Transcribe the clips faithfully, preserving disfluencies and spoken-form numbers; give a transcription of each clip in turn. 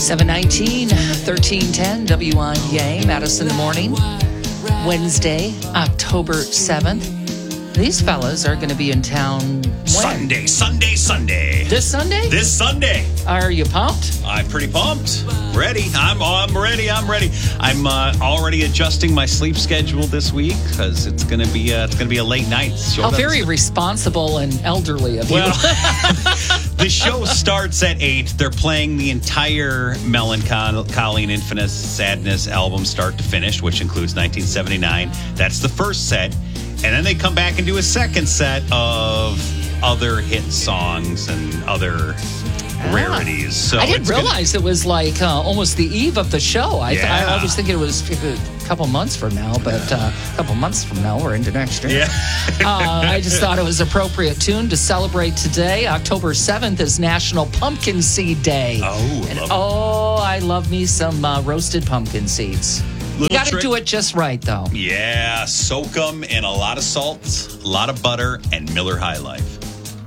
seven nineteen, thirteen ten, W I D A, Madison Morning, Wednesday, October seventh. These fellas are going to be in town when? Sunday, Sunday, Sunday. This Sunday? This Sunday. Are you pumped? I'm pretty pumped. Ready. I'm I'm ready. I'm ready. I'm uh, already adjusting my sleep schedule this week because it's going to be uh, it's going to be a late night. Show How that- very responsible and elderly of Well, you. the show starts at eight. They're playing the entire Melancholy and Infinite Sadness album start to finish, which includes nineteen seventy-nine. That's the first set. And then they come back and do a second set of other hit songs and other rarities. So I didn't it's gonna- realize it was like uh, almost the eve of the show. I, th- I, I Yeah. was thinking it was a couple months from now, but uh, a couple months from now, we're into next year. Yeah. uh, I just thought it was appropriate tune to celebrate today. October seventh is National Pumpkin Seed Day. Oh, I And, love it. oh, I love me some uh, roasted pumpkin seeds. Little You got to trick. do it just right, though. Yeah, soak them in a lot of salt, a lot of butter, and Miller High Life.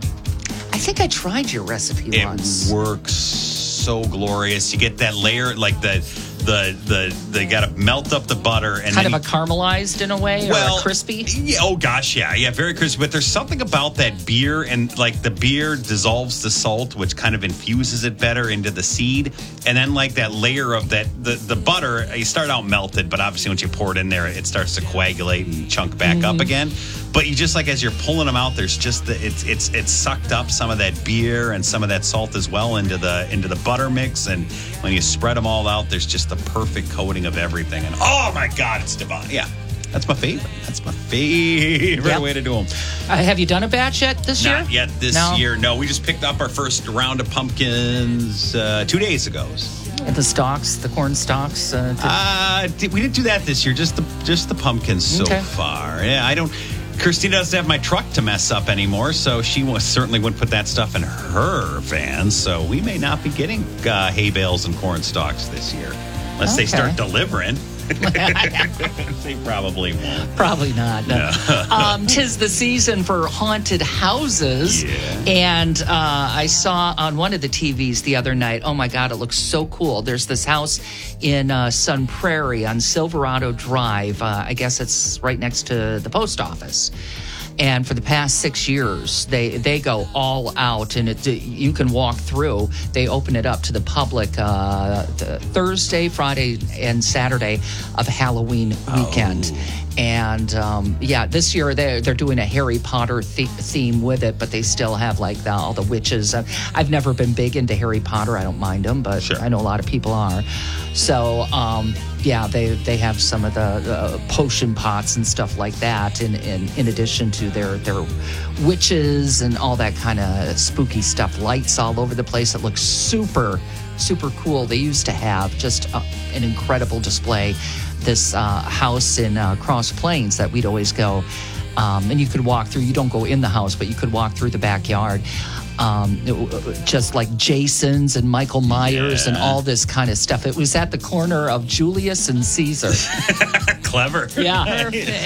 I think I tried your recipe It once. works so glorious. You get that layer, like the the the they got to melt up the butter and Kind then of a caramelized in a way, or a crispy. Yeah, oh gosh, yeah, yeah, very crispy. But there's something about that beer, and like the beer dissolves the salt, which kind of infuses it better into the seed, and then like that layer of that the the butter. You start out melted, but obviously once you pour it in there, it starts to coagulate and chunk back Mm-hmm. up again. But you just like as you're pulling them out, there's just the it's it's it's sucked up some of that beer and some of that salt as well into the into the butter mix, and when you spread them all out, there's just the perfect coating of everything. And oh my God, it's divine. Yeah, that's my favorite. That's my favorite Yep. way to do them. Uh, have you done a batch yet this year? Not yet this No? year. No, we just picked up our first round of pumpkins uh, two days ago. The stalks, the corn stalks. Uh, did- Uh, did, we didn't do that this year. Just the just the pumpkins so Okay. far. Yeah, I don't. Christina doesn't have my truck to mess up anymore, so she was, certainly wouldn't put that stuff in her van. So we may not be getting uh, hay bales and corn stalks this year, unless they Okay. start delivering. They probably won't. Probably not. No. um, 'tis the season for haunted houses. Yeah. And uh, I saw on one of the T Vs the other night, oh my God, it looks so cool. There's this house in uh, Sun Prairie on Silverado Drive. Uh, I guess it's right next to the post office. And for the past six years, they, they go all out, and it, you can walk through. They open it up to the public uh, the Thursday, Friday, and Saturday of Halloween weekend. And um, yeah, this year they're, they're doing a Harry Potter the- theme with it, but they still have like the, all the witches. Uh, I've never been big into Harry Potter. I don't mind them, but Sure. I know a lot of people are. So um, yeah, they they have some of the, the potion pots and stuff like that, in in, in addition to their their witches and all that kind of spooky stuff. Lights all over the place. It looks super super cool. They used to have just a, an incredible display. This uh, house in uh, Cross Plains that we'd always go, um, and you could walk through. You don't go in the house, but you could walk through the backyard. Um, it, just like Jason's and Michael Myers and Yeah. all this kind of stuff. It was at the corner of Julius and Caesar. Clever. Yeah.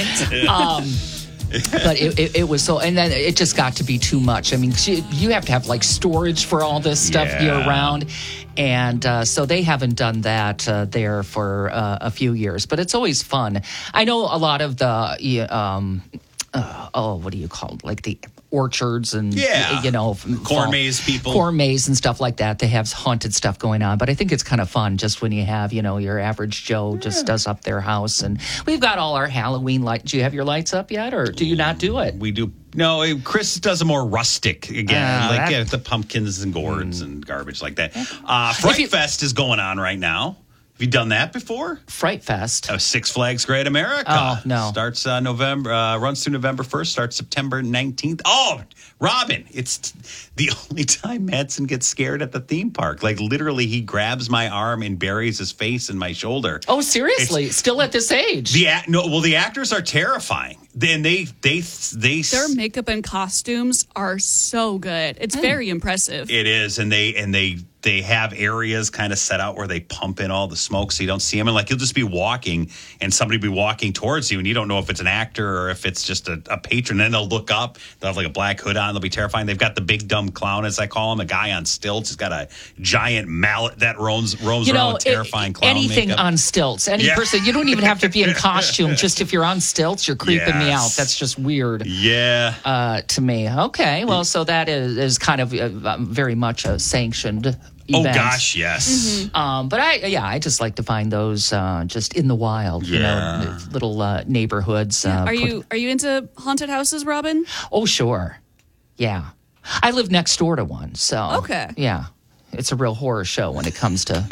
Um, but it, it, it was so, and then it just got to be too much. I mean, you, you have to have like storage for all this stuff Yeah. year round. And uh, so they haven't done that uh, there for uh, a few years, but it's always fun. I know a lot of the, yeah, um, uh, oh, what do you call it? Like the orchards and, Yeah. you know, Corn maze people. Corn maze and stuff like that. They have haunted stuff going on, but I think it's kind of fun just when you have, you know, your average Joe just does up their house. And we've got all our Halloween lights. Do you have your lights up yet, or do you not do it? We do. No, eh, Chris does a more rustic again, Ah, like that- yeah, the pumpkins and gourds and garbage like that. Uh, Fright If you- Fest is going on right now. Have you done that before? Fright Fest. Uh, Six Flags Great America. Oh, no. Starts uh, November, uh, runs through November first, starts September nineteenth. Oh, Robin, it's t- the only time Madsen gets scared at the theme park. Like literally, he grabs my arm and buries his face in my shoulder. Oh, seriously? Still at this age? The act, no, well, the actors are terrifying. Then they, they, they. Their makeup and costumes are so good. It's very impressive. It is, and they and they they have areas kind of set out where they pump in all the smoke so you don't see them. And like you'll just be walking and somebody be walking towards you and you don't know if it's an actor or if it's just a, a patron. Then they'll look up, they'll have like a black hood on, they'll be terrifying. They've got the big dumb clown, as I call him, a guy on stilts. He's got a giant mallet that roams, roams you know, around with terrifying it, clown anything makeup. on stilts. Any Yeah. person, you don't even have to be in costume. Just if you're on stilts, you're creeping me out. Yes. That's just weird. Yeah. Uh, to me. Okay, well, so that is, is kind of uh, very much a sanctioned event. Oh, gosh, yes. Mm-hmm. Um, but I, yeah, I just like to find those uh, just in the wild, you Yeah. know, little uh, neighborhoods. Yeah. Uh, Are put- you are you into haunted houses, Robin? Oh, sure. Yeah. I live next door to one, so. Okay. Yeah. It's a real horror show when it comes to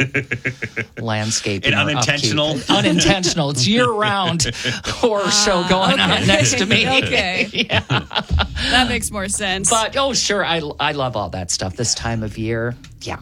landscaping. And or unintentional. upkeep. Unintentional. It's year-round horror show going okay. on next to me. Okay. Yeah. That makes more sense. But, oh, sure, I, I love all that stuff this time of year. Yeah.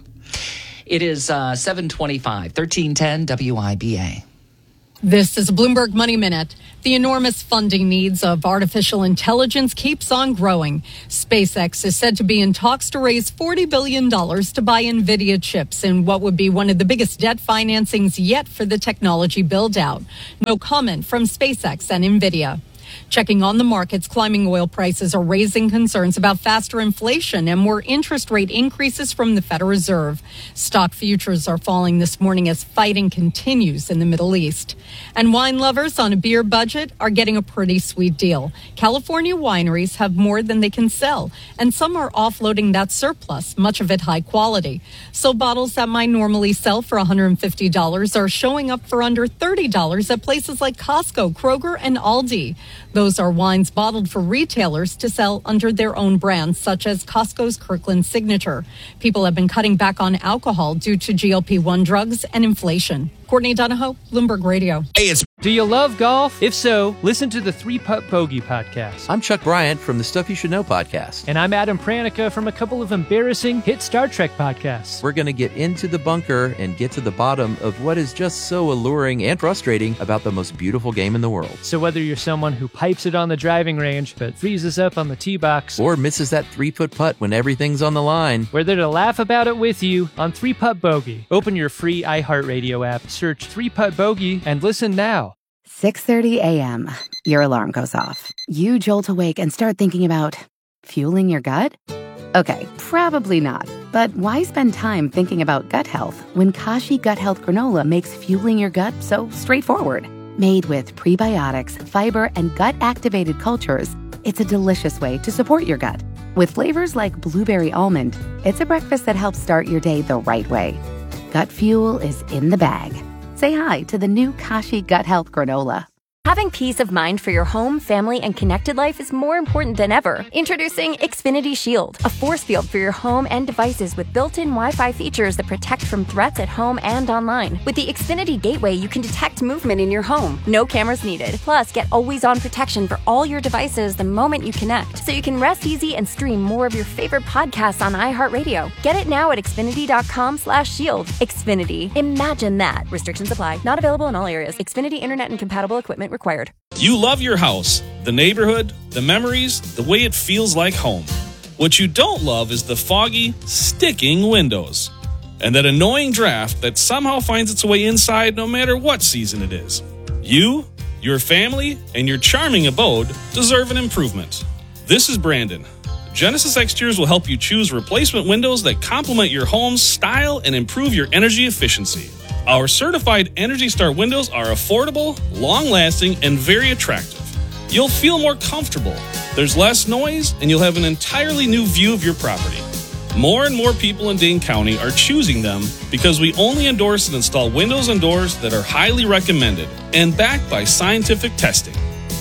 It is uh, seven twenty-five, thirteen ten W I B A. This is a Bloomberg Money Minute. The enormous funding needs of artificial intelligence keeps on growing. SpaceX is said to be in talks to raise forty billion dollars to buy NVIDIA chips in what would be one of the biggest debt financings yet for the technology build-out. No comment from SpaceX and NVIDIA. Checking on the markets, climbing oil prices are raising concerns about faster inflation and more interest rate increases from the Federal Reserve. Stock futures are falling this morning as fighting continues in the Middle East. And wine lovers on a beer budget are getting a pretty sweet deal. California wineries have more than they can sell, and some are offloading that surplus, much of it high quality. So bottles that might normally sell for one hundred fifty dollars are showing up for under thirty dollars at places like Costco, Kroger, and Aldi. Those are wines bottled for retailers to sell under their own brands, such as Costco's Kirkland Signature. People have been cutting back on alcohol due to G L P one drugs and inflation. Courtney Donahoe, Bloomberg Radio. Hey, it's Do you love golf? If so, listen to the Three Putt Bogey podcast. I'm Chuck Bryant from the Stuff You Should Know podcast. And I'm Adam Pranica from a couple of embarrassing hit Star Trek podcasts. We're going to get into the bunker and get to the bottom of what is just so alluring and frustrating about the most beautiful game in the world. So whether you're someone who pipes it on the driving range but freezes up on the tee box, Or misses that three-foot putt when everything's on the line. we're there to laugh about it with you on Three Putt Bogey. Open your free iHeartRadio app, search Three Putt Bogey, and listen now. six thirty a.m. Your alarm goes off. You jolt awake and start thinking about fueling your gut? Okay, probably not. But why spend time thinking about gut health when Kashi Gut Health Granola makes fueling your gut so straightforward? Made with prebiotics, fiber, and gut-activated cultures, it's a delicious way to support your gut. With flavors like blueberry almond, it's a breakfast that helps start your day the right way. Gut fuel is in the bag. Say hi to the new Kashi Gut Health Granola. Having peace of mind for your home, family, and connected life is more important than ever. Introducing Xfinity Shield, a force field for your home and devices with built-in Wi-Fi features that protect from threats at home and online. With the Xfinity Gateway, you can detect movement in your home. No cameras needed. Plus, get always-on protection for all your devices the moment you connect, so you can rest easy and stream more of your favorite podcasts on iHeartRadio. Get it now at Xfinity.com slash shield. Xfinity. Imagine that. Restrictions apply. Not available in all areas. Xfinity Internet and compatible equipment required. You love your house, the neighborhood, the memories, the way it feels like home. What you don't love is the foggy, sticking windows and that annoying draft that somehow finds its way inside no matter what season it is. You, your family, and your charming abode deserve an improvement. This is Brandon. Genesis Exteriors will help you choose replacement windows that complement your home's style and improve your energy efficiency. Our certified Energy Star windows are affordable, long-lasting, and very attractive. You'll feel more comfortable. There's less noise, and you'll have an entirely new view of your property. More and more people in Dane County are choosing them because we only endorse and install windows and doors that are highly recommended and backed by scientific testing.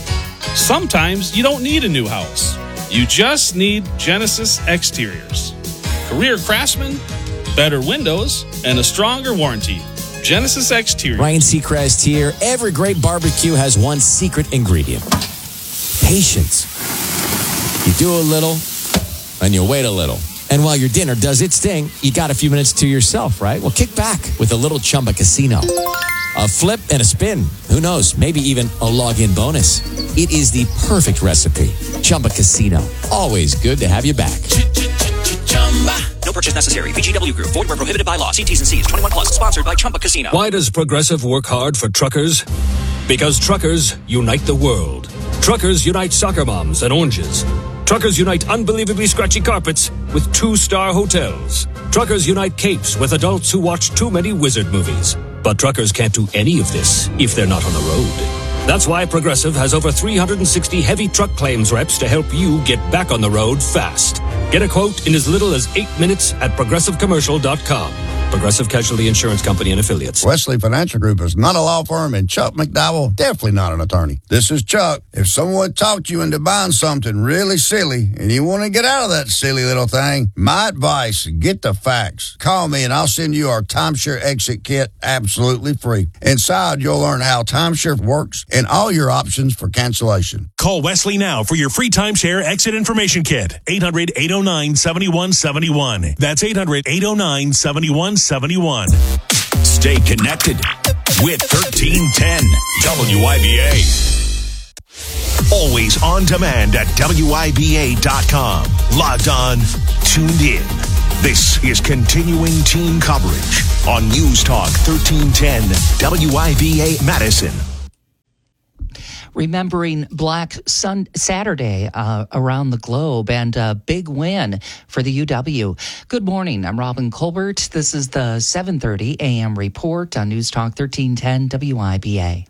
Sometimes you don't need a new house. You just need Genesis Exteriors. Career craftsmen, better windows, and a stronger warranty. Genesis Exterior. Ryan Seacrest here. Every great barbecue has one secret ingredient. Patience. You do a little, and you wait a little. And while your dinner does its thing, you got a few minutes to yourself, right? Well, kick back with a little Chumba Casino. A flip and a spin. Who knows? Maybe even a log-in bonus. It is the perfect recipe. Chumba Casino. Always good to have you back. No purchase necessary. V G W Group. Void where prohibited by law. See T's and C's. twenty-one plus. Sponsored by Chumba Casino. Why does Progressive work hard for truckers? Because truckers unite the world. Truckers unite soccer moms and oranges. Truckers unite unbelievably scratchy carpets with two-star hotels. Truckers unite capes with adults who watch too many wizard movies. But truckers can't do any of this if they're not on the road. That's why Progressive has over three hundred sixty heavy truck claims reps to help you get back on the road fast. Get a quote in as little as eight minutes at progressive commercial dot com. Progressive Casualty Insurance Company and Affiliates. Wesley Financial Group is not a law firm, and Chuck McDowell, definitely not an attorney. This is Chuck. If someone talked you into buying something really silly and you want to get out of that silly little thing, my advice, get the facts. Call me and I'll send you our timeshare exit kit absolutely free. Inside, you'll learn how timeshare works and all your options for cancellation. Call Wesley now for your free timeshare exit information kit. eight hundred, eight oh nine, seven one seven one. That's eight hundred, eight oh nine, seven one seven one. Stay connected with thirteen ten W I B A. Always on demand at W I B A dot com. Logged on, tuned in. This is continuing team coverage on News Talk thirteen ten W I B A Madison. Remembering Black Sun Saturday uh, around the globe, and a big win for the U W. Good morning. I'm Robin Colbert. This is the seven thirty a m report on News Talk thirteen ten W I B A.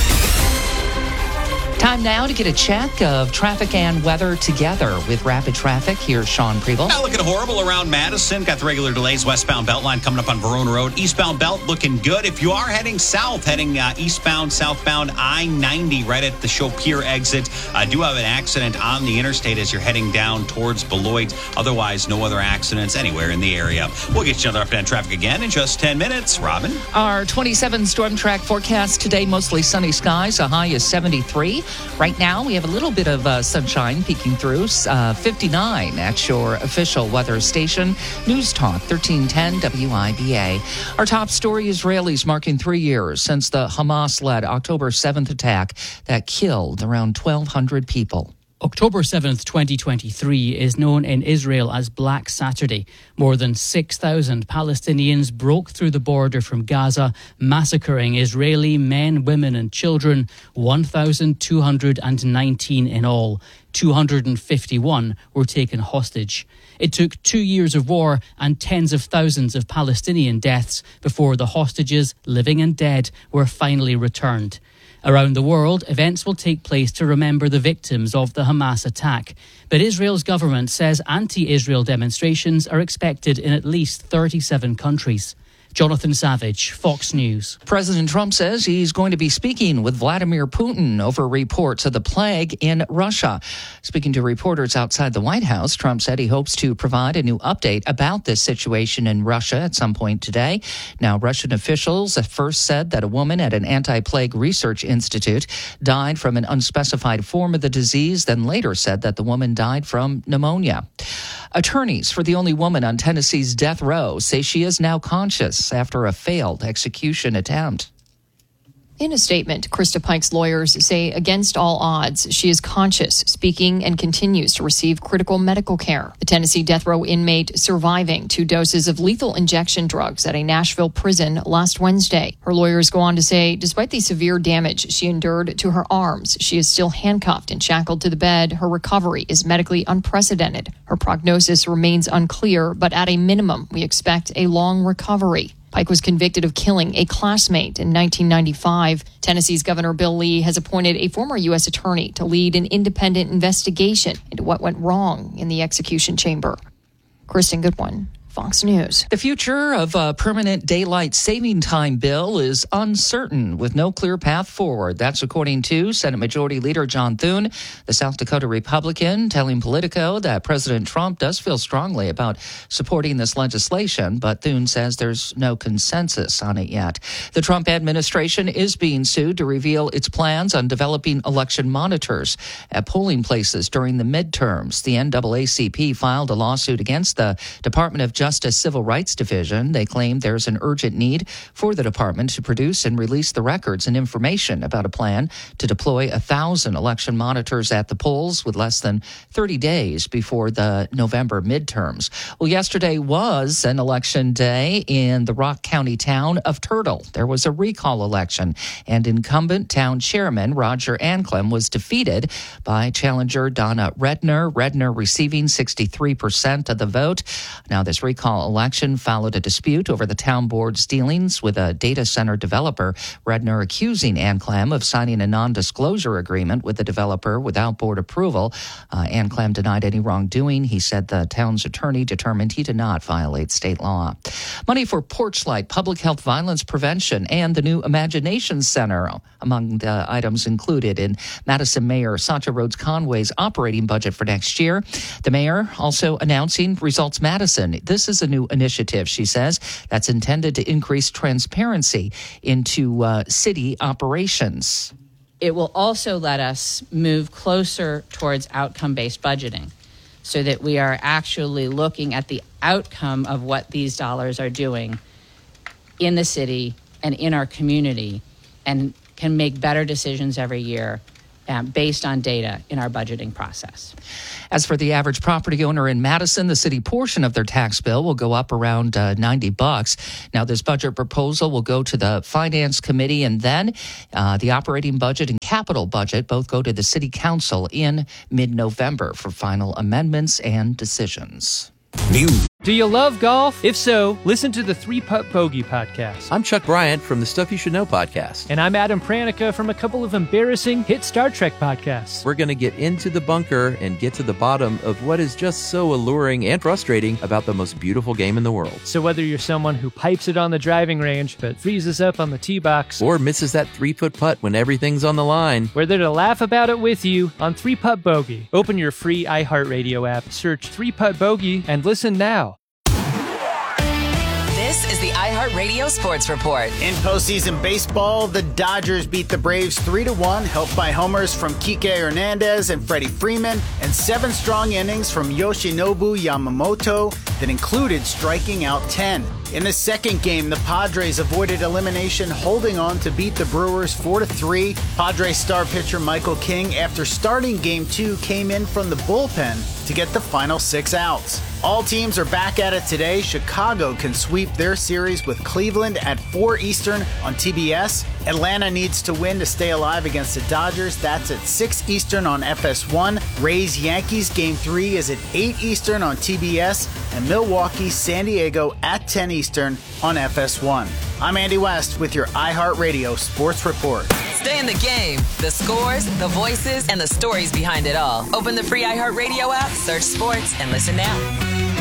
Time now to get a check of traffic and weather together with Rapid Traffic. Here's Sean Preble. Not looking horrible around Madison. Got the regular delays. Westbound Beltline coming up on Verona Road. Eastbound Belt looking good. If you are heading south, heading uh, eastbound, southbound, I ninety right at the Chaupier exit. I uh, do have an accident on the interstate as you're heading down towards Beloit. Otherwise, no other accidents anywhere in the area. We'll get you another update on traffic again in just ten minutes. Robin? Our twenty-seven storm track forecast today, mostly sunny skies. A high is seventy-three. Right now, we have a little bit of uh, sunshine peeking through. Uh, fifty-nine at your official weather station. News Talk thirteen ten W I B A. Our top story, Israelis marking three years since the Hamas-led October seventh attack that killed around twelve hundred people. October seventh, twenty twenty-three is known in Israel as Black Saturday. More than six thousand Palestinians broke through the border from Gaza, massacring Israeli men, women and children, one thousand two hundred nineteen in all. two hundred fifty-one were taken hostage. It took two years of war and tens of thousands of Palestinian deaths before the hostages, living and dead, were finally returned. Around the world, events will take place to remember the victims of the Hamas attack. But Israel's government says anti-Israel demonstrations are expected in at least thirty-seven countries. Jonathan Savage, Fox News. President Trump says he's going to be speaking with Vladimir Putin over reports of the plague in Russia. Speaking to reporters outside the White House, Trump said he hopes to provide a new update about this situation in Russia at some point today. Now, Russian officials at first said that a woman at an anti-plague research institute died from an unspecified form of the disease, then later said that the woman died from pneumonia. Attorneys for the only woman on Tennessee's death row say she is now conscious after a failed execution attempt. In a statement, Krista Pike's lawyers say against all odds, she is conscious, speaking, and continues to receive critical medical care. The Tennessee death row inmate surviving two doses of lethal injection drugs at a Nashville prison last Wednesday. Her lawyers go on to say, despite the severe damage she endured to her arms, she is still handcuffed and shackled to the bed. Her recovery is medically unprecedented. Her prognosis remains unclear, but at a minimum, we expect a long recovery. Pike was convicted of killing a classmate in nineteen ninety-five. Tennessee's Governor Bill Lee has appointed a former U S attorney to lead an independent investigation into what went wrong in the execution chamber. Kristen Goodwin, Fox News. The future of a permanent daylight saving time bill is uncertain with no clear path forward. That's according to Senate Majority Leader John Thune, the South Dakota Republican, telling Politico that President Trump does feel strongly about supporting this legislation, but Thune says there's no consensus on it yet. The Trump administration is being sued to reveal its plans on developing election monitors at polling places during the midterms. The N double A C P filed a lawsuit against the Department of Justice Justice Civil Rights Division. They claim there's an urgent need for the department to produce and release the records and information about a plan to deploy a thousand election monitors at the polls with less than thirty days before the November midterms. Well, yesterday was an election day in the Rock County town of Turtle. There was a recall election, and incumbent town chairman Roger Anclem was defeated by challenger Donna Redner. Redner receiving sixty-three percent of the vote. Now, this recall election followed a dispute over the town board's dealings with a data center developer. Redner accusing Anclem of signing a non-disclosure agreement with the developer without board approval. Uh, Anclem denied any wrongdoing. He said the town's attorney determined he did not violate state law. Money for Porchlight, public health violence prevention, and the new Imagination Center among the items included in Madison Mayor Satya Rhodes Conway's operating budget for next year. The mayor also announcing Results Madison. This is a new initiative, she says, that's intended to increase transparency into uh, city operations. It will also let us move closer towards outcome-based budgeting so that we are actually looking at the outcome of what these dollars are doing in the city and in our community and can make better decisions every year Um, based on data in our budgeting process. As for the average property owner in Madison, the city portion of their tax bill will go up around uh, ninety bucks. Now, this budget proposal will go to the Finance Committee, and then uh, the operating budget and capital budget both go to the City Council in mid-November for final amendments and decisions. News. Do you love golf? If so, listen to the Three Putt Bogey podcast. I'm Chuck Bryant from the Stuff You Should Know podcast. And I'm Adam Pranica from a couple of embarrassing hit Star Trek podcasts. We're going to get into the bunker and get to the bottom of what is just so alluring and frustrating about the most beautiful game in the world. So whether you're someone who pipes it on the driving range but freezes up on the tee box, or misses that three-foot putt when everything's on the line, we're there to laugh about it with you on Three Putt Bogey. Open your free iHeartRadio app, search Three Putt Bogey, and listen now. This is the iHeartRadio Sports Report. In postseason baseball, the Dodgers beat the Braves three to one, helped by homers from Kike Hernandez and Freddie Freeman, and seven strong innings from Yoshinobu Yamamoto that included striking out ten. In the second game, the Padres avoided elimination, holding on to beat the Brewers four to three. Padres star pitcher Michael King, after starting game two, came in from the bullpen to get the final six outs. All teams are back at it today. Chicago can sweep their series with Cleveland at four Eastern on T B S. Atlanta needs to win to stay alive against the Dodgers. That's at six Eastern on F S one. Rays Yankees game three is at eight Eastern on T B S. And Milwaukee San Diego at ten Eastern on F S one. I'm Andy West with your iHeartRadio Sports Report. Stay in the game. The scores, the voices, and the stories behind it all. Open the free iHeartRadio app, search sports, and listen now.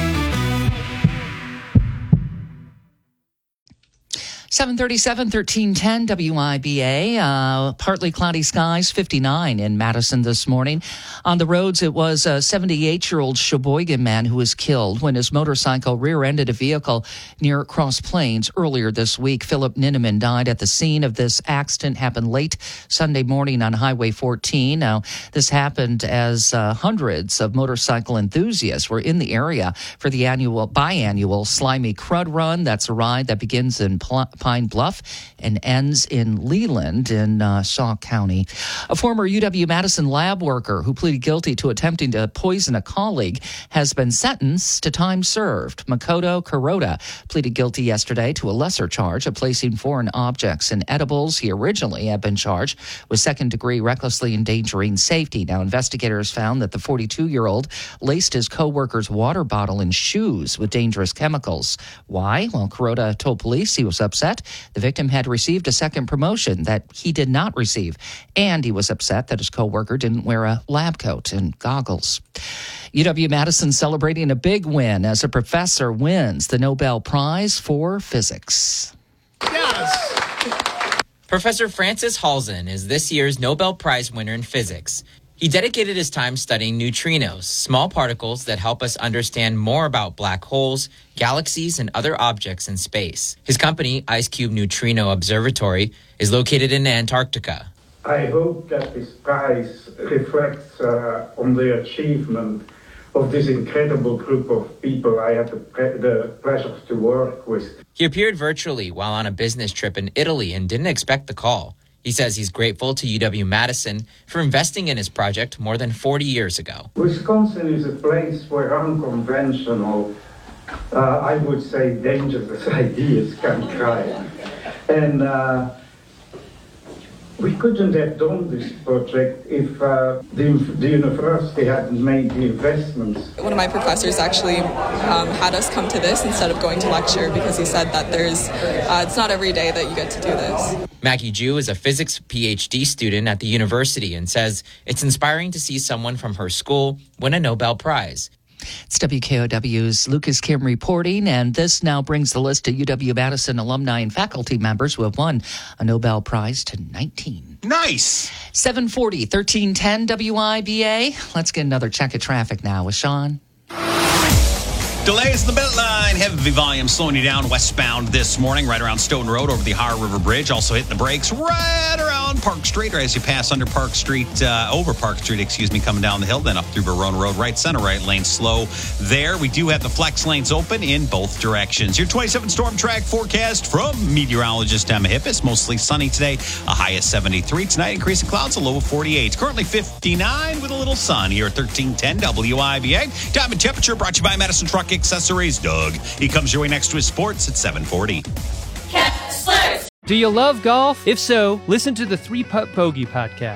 seven thirty-seven, thirteen ten W I B A. Uh, partly cloudy skies, fifty-nine in Madison this morning. On the roads, it was a seventy-eight-year-old Sheboygan man who was killed when his motorcycle rear-ended a vehicle near Cross Plains earlier this week. Philip Ninneman died at the scene of this accident. Happened late Sunday morning on Highway fourteen. Now, this happened as uh, hundreds of motorcycle enthusiasts were in the area for the annual biannual Slimy Crud Run. That's a ride that begins in Pl- Pine Bluff and ends in Leland in uh, Sauk County. A former U W-Madison lab worker who pleaded guilty to attempting to poison a colleague has been sentenced to time served. Makoto Kuroda pleaded guilty yesterday to a lesser charge of placing foreign objects in edibles. He originally had been charged with second-degree recklessly endangering safety. Now, investigators found that the forty-two-year-old laced his co-worker's water bottle and shoes with dangerous chemicals. Why? Well, Kuroda told police he was upset. The victim had received a second promotion that he did not receive, and he was upset that his co-worker didn't wear a lab coat and goggles. U W-Madison celebrating a big win as a professor wins the Nobel Prize for Physics. Yes! Professor Francis Halzen is this year's Nobel Prize winner in physics. He dedicated his time studying neutrinos, small particles that help us understand more about black holes, galaxies, and other objects in space. His company, IceCube Neutrino Observatory, is located in Antarctica. I hope that this prize reflects uh, on the achievement of this incredible group of people I had the, pre- the pleasure to work with. He appeared virtually while on a business trip in Italy and didn't expect the call. He says he's grateful to U W-Madison for investing in his project more than forty years ago. Wisconsin is a place where unconventional, uh, I would say dangerous ideas can thrive. And uh, we couldn't have done this project if uh, the, the university hadn't made the investments. One of my professors actually um, had us come to this instead of going to lecture because he said that there's, uh, it's not every day that you get to do this. Maggie Jew is a physics P H D student at the university and says it's inspiring to see someone from her school win a Nobel Prize. It's W K O W's Lucas Kim reporting, and this now brings the list of U W-Madison alumni and faculty members who have won a Nobel Prize to nineteen. Nice. seven forty, thirteen ten W I B A. Let's get another check of traffic now with Sean. Delays in the Beltline. Heavy volume slowing you down westbound this morning, right around Stoughton Road over the Har River Bridge. Also hitting the brakes right around Park Street, or as you pass under Park Street, uh, over Park Street, excuse me, coming down the hill, then up through Verona Road, right center, right lane slow there. We do have the flex lanes open in both directions. Your twenty-seven Storm Track forecast from meteorologist Emma Hippis. Mostly sunny today, a high of seventy-three. Tonight, increasing clouds, a low of forty-eight. Currently fifty-nine with a little sun here at thirteen ten W I B A. Diamond temperature brought to you by Madison Truck Accessories. Doug, he comes your way next to his sports at seven forty. Do you love golf? If so, listen to the Three Putt Bogey podcast.